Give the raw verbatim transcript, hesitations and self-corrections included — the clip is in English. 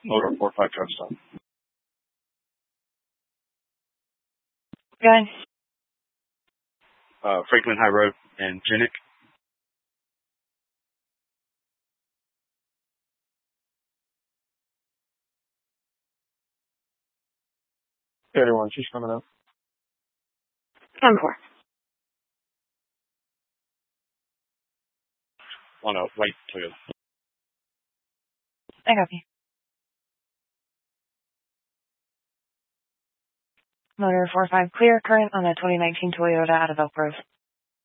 Motor four five truck stop. Going. Uh, Franklin High Road and Genick. thirty-one, she's coming up. ten four. Oh no, wait, Toyota. I copy. Motor four five clear, current on a twenty nineteen Toyota out of Elk Grove.